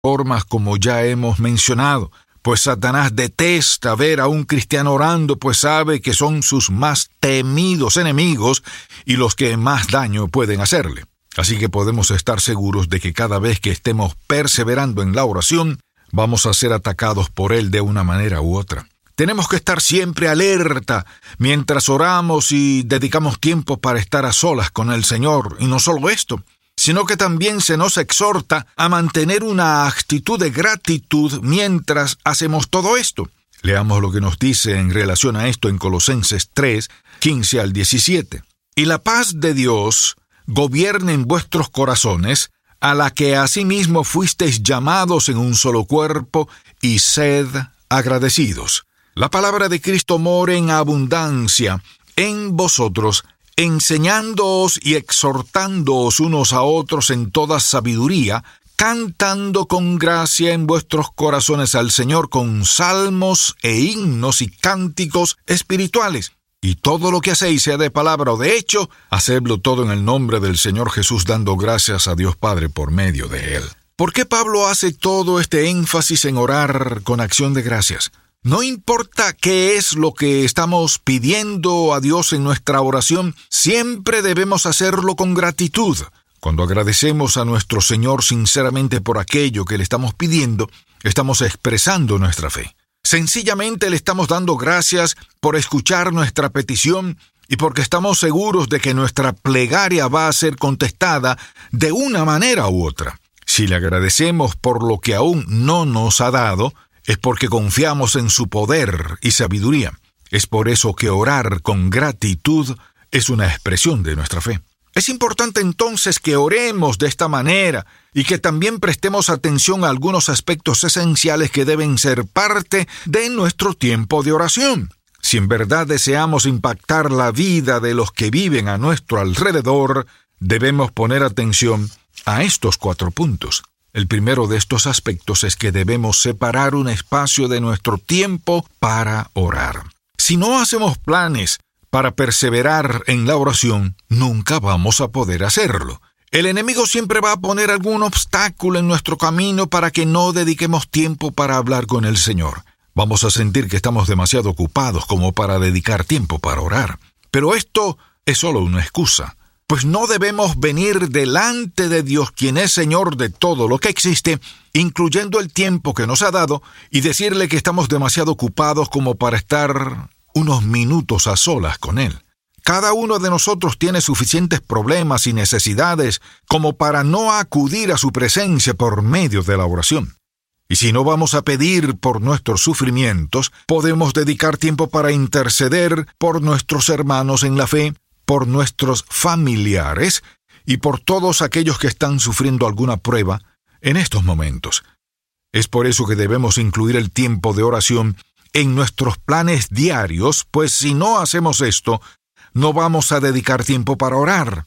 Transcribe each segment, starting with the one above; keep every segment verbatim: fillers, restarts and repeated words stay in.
formas como ya hemos mencionado, pues Satanás detesta ver a un cristiano orando, pues sabe que son sus más temidos enemigos y los que más daño pueden hacerle. Así que podemos estar seguros de que cada vez que estemos perseverando en la oración, vamos a ser atacados por él de una manera u otra. Tenemos que estar siempre alerta mientras oramos y dedicamos tiempo para estar a solas con el Señor. Y no solo esto, sino que también se nos exhorta a mantener una actitud de gratitud mientras hacemos todo esto. Leamos lo que nos dice en relación a esto en Colosenses tres, quince al diecisiete. Y la paz de Dios gobierne en vuestros corazones, a la que asimismo fuisteis llamados en un solo cuerpo, y sed agradecidos. La palabra de Cristo more en abundancia en vosotros, enseñándoos y exhortándoos unos a otros en toda sabiduría, cantando con gracia en vuestros corazones al Señor con salmos e himnos y cánticos espirituales. Y todo lo que hacéis, sea de palabra o de hecho, hacedlo todo en el nombre del Señor Jesús, dando gracias a Dios Padre por medio de Él. ¿Por qué Pablo hace todo este énfasis en orar con acción de gracias? No importa qué es lo que estamos pidiendo a Dios en nuestra oración, siempre debemos hacerlo con gratitud. Cuando agradecemos a nuestro Señor sinceramente por aquello que le estamos pidiendo, estamos expresando nuestra fe. Sencillamente le estamos dando gracias por escuchar nuestra petición y porque estamos seguros de que nuestra plegaria va a ser contestada de una manera u otra. Si le agradecemos por lo que aún no nos ha dado, es porque confiamos en su poder y sabiduría. Es por eso que orar con gratitud es una expresión de nuestra fe. Es importante entonces que oremos de esta manera y que también prestemos atención a algunos aspectos esenciales que deben ser parte de nuestro tiempo de oración. Si en verdad deseamos impactar la vida de los que viven a nuestro alrededor, debemos poner atención a estos cuatro puntos. El primero de estos aspectos es que debemos separar un espacio de nuestro tiempo para orar. Si no hacemos planes para perseverar en la oración, nunca vamos a poder hacerlo. El enemigo siempre va a poner algún obstáculo en nuestro camino para que no dediquemos tiempo para hablar con el Señor. Vamos a sentir que estamos demasiado ocupados como para dedicar tiempo para orar. Pero esto es solo una excusa. Pues no debemos venir delante de Dios, quien es Señor de todo lo que existe, incluyendo el tiempo que nos ha dado, y decirle que estamos demasiado ocupados como para estar unos minutos a solas con Él. Cada uno de nosotros tiene suficientes problemas y necesidades como para no acudir a su presencia por medio de la oración. Y si no vamos a pedir por nuestros sufrimientos, podemos dedicar tiempo para interceder por nuestros hermanos en la fe, por nuestros familiares y por todos aquellos que están sufriendo alguna prueba en estos momentos. Es por eso que debemos incluir el tiempo de oración en nuestros planes diarios, pues si no hacemos esto, no vamos a dedicar tiempo para orar.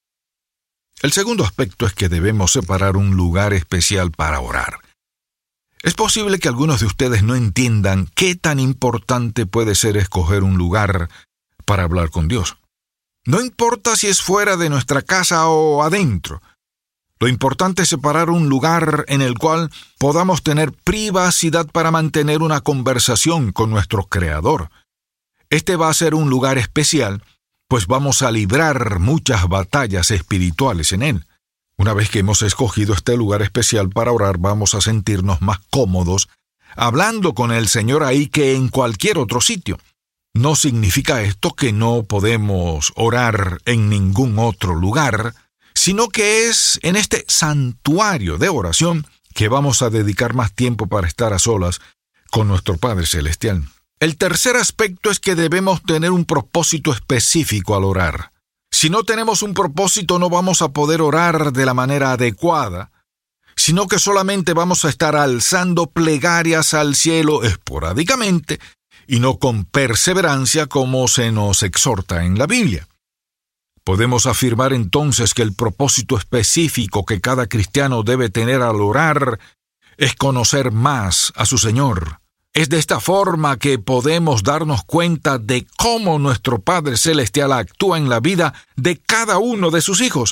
El segundo aspecto es que debemos separar un lugar especial para orar. Es posible que algunos de ustedes no entiendan qué tan importante puede ser escoger un lugar para hablar con Dios. No importa si es fuera de nuestra casa o adentro. Lo importante es separar un lugar en el cual podamos tener privacidad para mantener una conversación con nuestro Creador. Este va a ser un lugar especial, pues vamos a librar muchas batallas espirituales en él. Una vez que hemos escogido este lugar especial para orar, vamos a sentirnos más cómodos hablando con el Señor ahí que en cualquier otro sitio. No significa esto que no podemos orar en ningún otro lugar, sino que es en este santuario de oración que vamos a dedicar más tiempo para estar a solas con nuestro Padre Celestial. El tercer aspecto es que debemos tener un propósito específico al orar. Si no tenemos un propósito, no vamos a poder orar de la manera adecuada, sino que solamente vamos a estar alzando plegarias al cielo esporádicamente, y no con perseverancia como se nos exhorta en la Biblia. Podemos afirmar entonces que el propósito específico que cada cristiano debe tener al orar es conocer más a su Señor. Es de esta forma que podemos darnos cuenta de cómo nuestro Padre Celestial actúa en la vida de cada uno de sus hijos.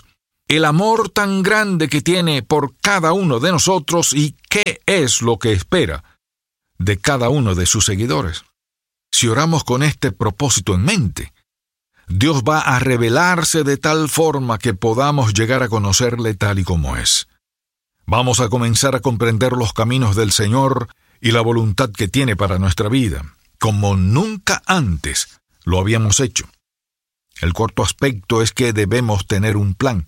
el amor tan grande que tiene por cada uno de nosotros y qué es lo que espera de cada uno de sus seguidores. Si oramos con este propósito en mente, Dios va a revelarse de tal forma que podamos llegar a conocerle tal y como es. Vamos a comenzar a comprender los caminos del Señor y la voluntad que tiene para nuestra vida, como nunca antes lo habíamos hecho. El corto aspecto es que debemos tener un plan.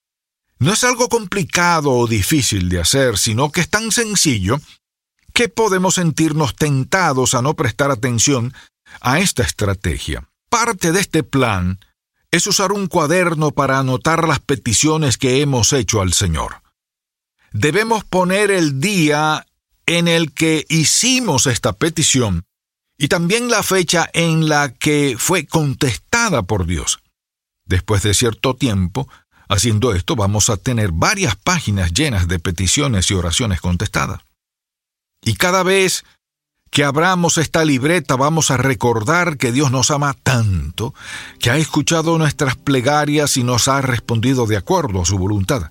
No es algo complicado o difícil de hacer, sino que es tan sencillo que podemos sentirnos tentados a no prestar atención a esta estrategia. Parte de este plan es usar un cuaderno para anotar las peticiones que hemos hecho al Señor. Debemos poner el día en el que hicimos esta petición y también la fecha en la que fue contestada por Dios. Después de cierto tiempo, haciendo esto, vamos a tener varias páginas llenas de peticiones y oraciones contestadas. Y cada vez que abramos esta libreta vamos a recordar que Dios nos ama tanto, que ha escuchado nuestras plegarias y nos ha respondido de acuerdo a su voluntad.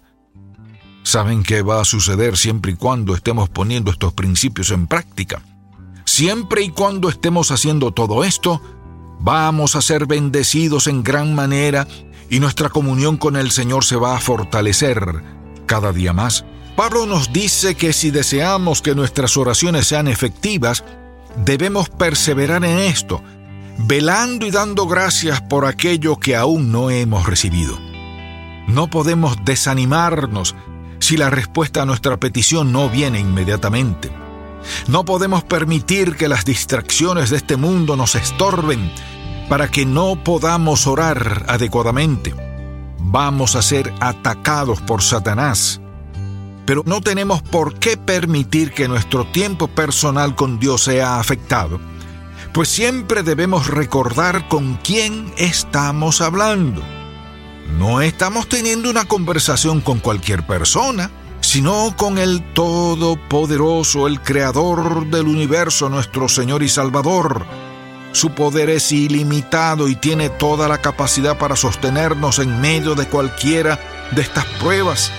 ¿Saben qué va a suceder siempre y cuando estemos poniendo estos principios en práctica? Siempre y cuando estemos haciendo todo esto, vamos a ser bendecidos en gran manera y nuestra comunión con el Señor se va a fortalecer cada día más. Pablo nos dice que si deseamos que nuestras oraciones sean efectivas, debemos perseverar en esto, velando y dando gracias por aquello que aún no hemos recibido. No podemos desanimarnos si la respuesta a nuestra petición no viene inmediatamente. No podemos permitir que las distracciones de este mundo nos estorben para que no podamos orar adecuadamente. Vamos a ser atacados por Satanás. Pero no tenemos por qué permitir que nuestro tiempo personal con Dios sea afectado, pues siempre debemos recordar con quién estamos hablando. No estamos teniendo una conversación con cualquier persona, sino con el Todopoderoso, el Creador del universo, nuestro Señor y Salvador. Su poder es ilimitado y tiene toda la capacidad para sostenernos en medio de cualquiera de estas pruebas.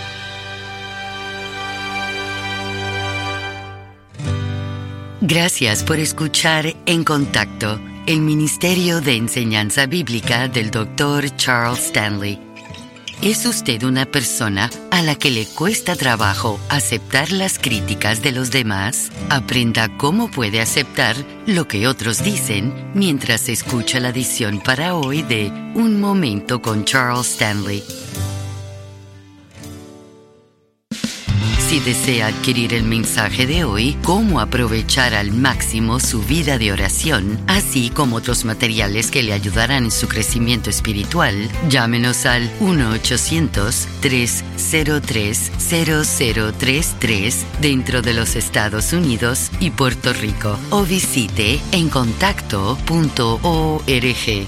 Gracias por escuchar En Contacto, el Ministerio de Enseñanza Bíblica del doctor Charles Stanley. ¿Es usted una persona a la que le cuesta trabajo aceptar las críticas de los demás? Aprenda cómo puede aceptar lo que otros dicen mientras escucha la edición para hoy de Un Momento con Charles Stanley. Si desea adquirir el mensaje de hoy, cómo aprovechar al máximo su vida de oración, así como otros materiales que le ayudarán en su crecimiento espiritual, llámenos al uno ochocientos, tres cero tres, cero cero tres tres dentro de los Estados Unidos y Puerto Rico o visite en contacto punto org.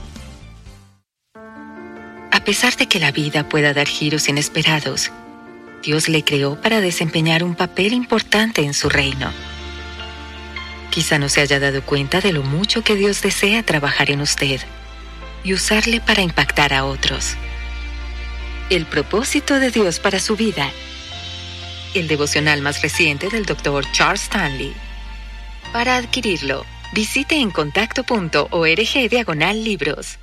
A pesar de que la vida pueda dar giros inesperados, Dios le creó para desempeñar un papel importante en su reino. Quizá no se haya dado cuenta de lo mucho que Dios desea trabajar en usted y usarle para impactar a otros. El propósito de Dios para su vida. El devocional más reciente del doctor Charles Stanley. Para adquirirlo, visite en contacto punto org diagonal libros.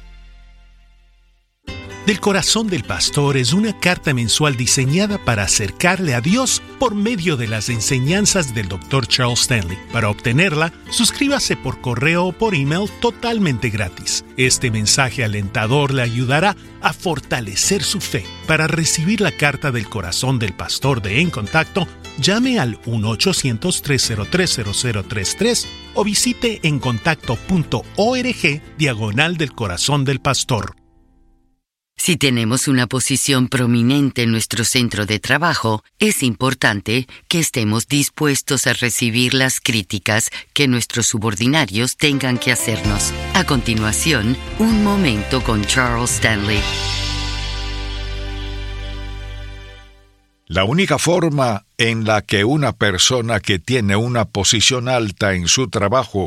Del Corazón del Pastor es una carta mensual diseñada para acercarle a Dios por medio de las enseñanzas del doctor Charles Stanley. Para obtenerla, suscríbase por correo o por email totalmente gratis. Este mensaje alentador le ayudará a fortalecer su fe. Para recibir la carta del Corazón del Pastor de En Contacto, llame al uno ochocientos, tres cero tres, cero cero tres tres o visite en contacto punto org diagonal del Corazón del Pastor. Si tenemos una posición prominente en nuestro centro de trabajo, es importante que estemos dispuestos a recibir las críticas que nuestros subordinados tengan que hacernos. A continuación, un momento con Charles Stanley. La única forma en la que una persona que tiene una posición alta en su trabajo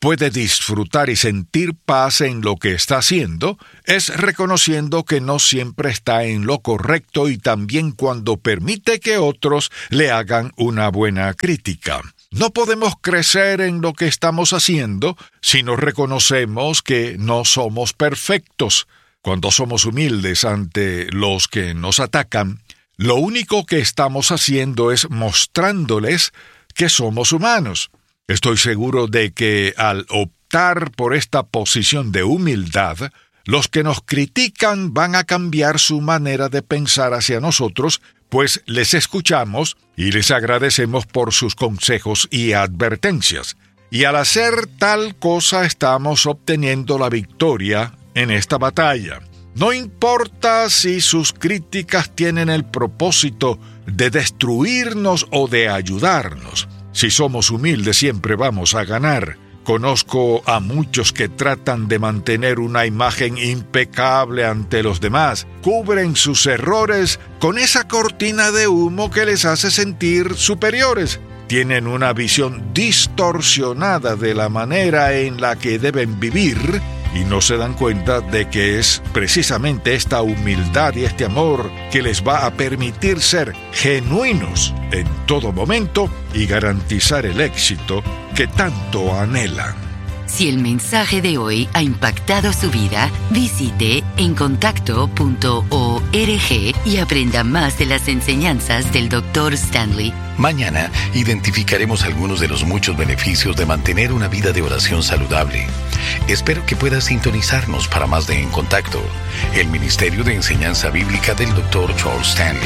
puede disfrutar y sentir paz en lo que está haciendo es reconociendo que no siempre está en lo correcto y también cuando permite que otros le hagan una buena crítica. No podemos crecer en lo que estamos haciendo si no reconocemos que no somos perfectos. Cuando somos humildes ante los que nos atacan, lo único que estamos haciendo es mostrándoles que somos humanos. Estoy seguro de que al optar por esta posición de humildad, los que nos critican van a cambiar su manera de pensar hacia nosotros, pues les escuchamos y les agradecemos por sus consejos y advertencias. Y al hacer tal cosa estamos obteniendo la victoria en esta batalla. No importa si sus críticas tienen el propósito de destruirnos o de ayudarnos. Si somos humildes siempre vamos a ganar. Conozco a muchos que tratan de mantener una imagen impecable ante los demás. Cubren sus errores con esa cortina de humo que les hace sentir superiores. Tienen una visión distorsionada de la manera en la que deben vivir y no se dan cuenta de que es precisamente esta humildad y este amor que les va a permitir ser genuinos en todo momento y garantizar el éxito que tanto anhelan. Si el mensaje de hoy ha impactado su vida, visite encontacto punto org y aprenda más de las enseñanzas del doctor Stanley. Mañana identificaremos algunos de los muchos beneficios de mantener una vida de oración saludable. Espero que puedas sintonizarnos para más de En Contacto, el Ministerio de Enseñanza Bíblica del doctor Charles Stanley.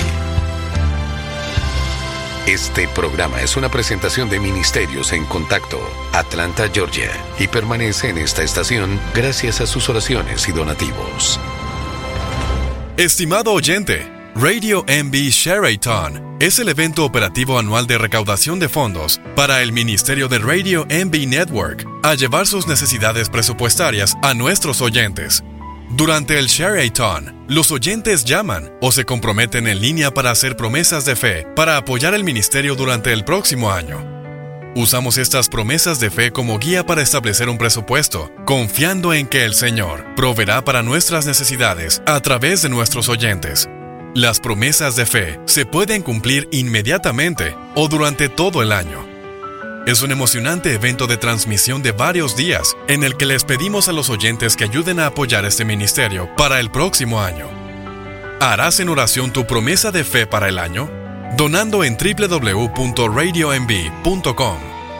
Este programa es una presentación de Ministerios en Contacto, Atlanta, Georgia, y permanece en esta estación gracias a sus oraciones y donativos. Estimado oyente, Radio M B Share-a-thon es el evento operativo anual de recaudación de fondos para el Ministerio de Radio M B Network a llevar sus necesidades presupuestarias a nuestros oyentes. Durante el Share-a-thon, los oyentes llaman o se comprometen en línea para hacer promesas de fe para apoyar el ministerio durante el próximo año. Usamos estas promesas de fe como guía para establecer un presupuesto, confiando en que el Señor proveerá para nuestras necesidades a través de nuestros oyentes. Las promesas de fe se pueden cumplir inmediatamente o durante todo el año. Es un emocionante evento de transmisión de varios días en el que les pedimos a los oyentes que ayuden a apoyar este ministerio para el próximo año. ¿Harás en oración tu promesa de fe para el año? Donando en doble u doble u doble u punto radio m b punto com.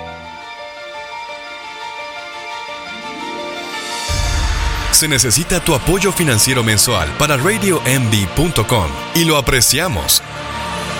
Se necesita tu apoyo financiero mensual para radio m b punto com y lo apreciamos.